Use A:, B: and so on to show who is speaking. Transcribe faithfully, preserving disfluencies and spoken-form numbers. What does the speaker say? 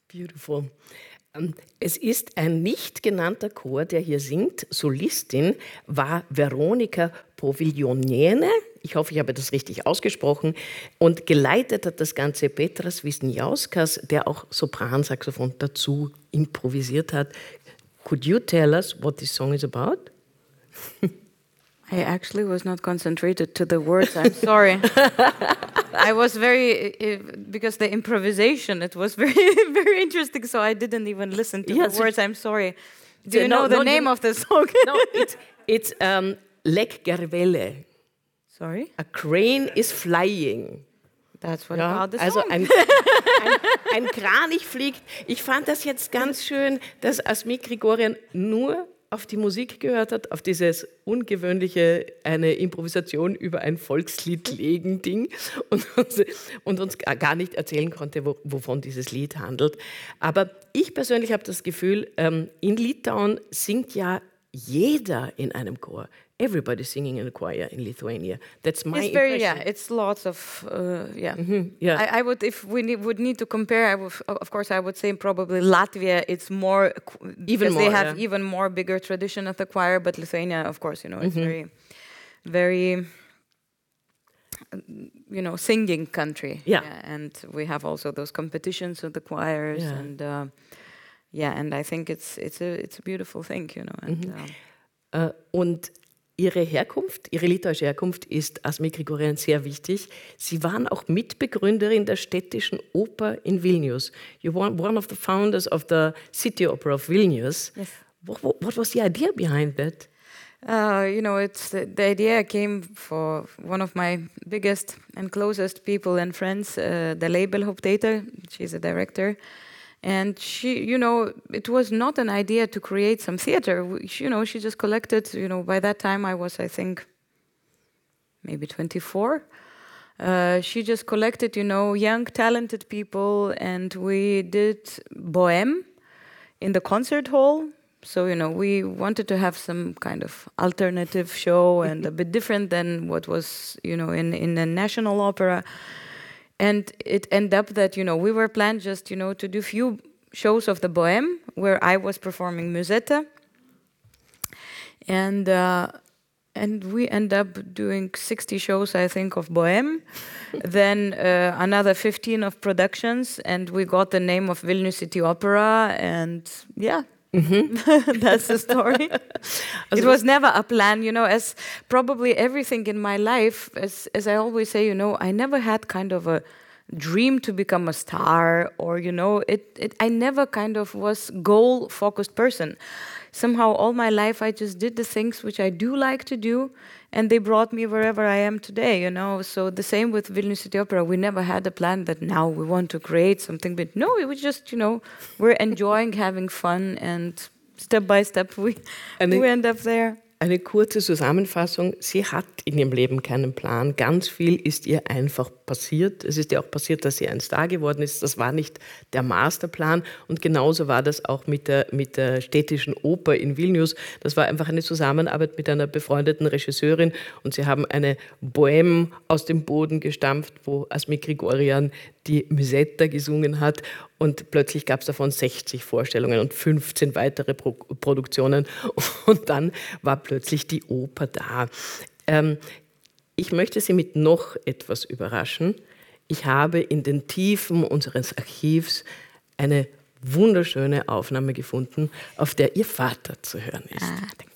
A: Beautiful. Ähm, Es ist ein nicht genannter Chor, der hier singt. Solistin war Veronika Poviljoniene. Ich hoffe, ich habe das richtig ausgesprochen. Und geleitet hat das Ganze Petras Wisniauskas, der auch Sopransaxophon dazu improvisiert hat. Could you tell us what this song is about?
B: I actually was not concentrated to the words. I'm sorry. I was very uh, because the improvisation. It was very very interesting. So I didn't even listen to
A: Yes.
B: the words. I'm sorry. Do you
A: No,
B: know the
A: no,
B: name
A: you-
B: of the song?
A: No, it's, it's um, Lek Gervelle.
B: Sorry.
A: A crane is flying.
B: That's what
A: Ja,
B: about the
A: also
B: song.
A: ein, ein, ein Kranich fliegt. Ich fand das jetzt ganz schön, dass Asmik Grigorian nur auf die Musik gehört hat, auf dieses ungewöhnliche, eine Improvisation über ein Volkslied legen Ding und uns, und uns gar nicht erzählen konnte, wo, wovon dieses Lied handelt. Aber ich persönlich habe das Gefühl, ähm, in Litauen singt ja jeder in einem Chor. Everybody's singing in a choir in Lithuania. That's my
B: It's very
A: impression.
B: yeah. It's lots of uh, yeah.
A: yeah.
B: I, I would if we need, would need to compare. I would, of course, I would say probably Latvia. It's more qu- because
A: more,
B: they have
A: yeah.
B: even more bigger tradition of the choir. But Lithuania, of course, you know, it's very, very, you know, singing country.
A: Yeah.
B: and we have also those competitions of the choirs
A: Yeah.
B: and uh, yeah, and I think it's it's a it's a beautiful thing, you know. And, um,
A: Äh, Und Ihre Herkunft, Ihre litauische Herkunft ist Asmik Grigorian sehr wichtig. Sie waren auch Mitbegründerin der städtischen Oper in Vilnius. You were one of the founders of the City Opera of Vilnius.
B: Yes.
A: What, what, what was the idea behind that?
B: Uh, you know, it's the, the idea came for one of my biggest and closest people and friends, uh, the label Hope Theater. She's a director. And she, you know, it was not an idea to create some theater. We- she- You know, she just collected, you know, by that time I was, I think, maybe twenty-four. Uh, she just collected, you know, young, talented people, and we did Bohème in the concert hall. So, you know, we wanted to have some kind of alternative show and a bit different than what was, you know, in, in a national opera. And it ended up that, you know, we were planned just, you know, to do few shows of the Bohème where I was performing Musetta. And uh, and we end up doing sixty shows, I think, of Bohème. Then uh, another fifteen of productions. And we got the name of Vilnius City Opera. And yeah, that's the story. It was never a plan, you know, as probably everything in my life, as, as I always say, you know, I never had kind of a dream to become a star or, you know, it, it I never kind of was goal-focused person. Somehow all my life I just did the things which I do like to do, and they brought me wherever I am today, you know. So the same with Vilnius City Opera. We never had a plan that now we want to create something, but no, it was just, you know, we're enjoying having fun, and step by step we,
A: And
B: we
A: it-
B: end up there.
A: Eine kurze Zusammenfassung. Sie hat in ihrem Leben keinen Plan. Ganz viel ist ihr einfach passiert. Es ist ja auch passiert, dass sie ein Star geworden ist. Das war nicht der Masterplan. Und genauso war das auch mit der, mit der städtischen Oper in Vilnius. Das war einfach eine Zusammenarbeit mit einer befreundeten Regisseurin. Und sie haben eine Bohème aus dem Boden gestampft, wo Asmik Grigorian die Musetta gesungen hat. Und plötzlich gab es davon sechzig Vorstellungen und fünfzehn weitere Pro Produktionen. Und dann war plötzlich die Oper da. Ähm, ich möchte Sie mit noch etwas überraschen. Ich habe in den Tiefen unseres Archivs eine wunderschöne Aufnahme gefunden, auf der Ihr Vater zu hören ist.
B: Ah,